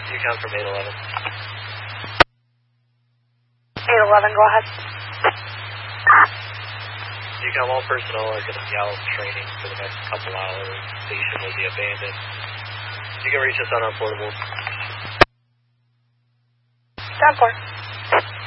Yukon from 811. 811, go ahead. Yukon, all personnel are going to be out training for the next couple hours. Station will be abandoned. You can reach us on our portable. 10-4.